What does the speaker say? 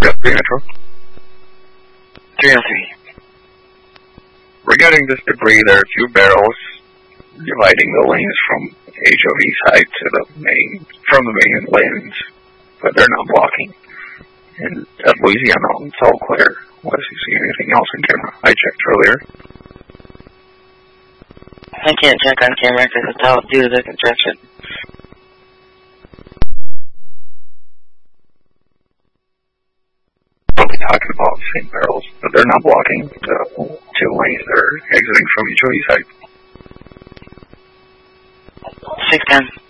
Metro. 303. Regarding this debris, there are two barrels dividing the lanes from HOV side to the main, from the main lanes, but they're not blocking. And at Louisiana, it's all clear. Unless you see anything else in camera. I checked earlier. I can't check on camera because it's all due to the construction. We'll be talking about the same barrels, but they're not blocking the two lanes. They're exiting from HOV side. 610.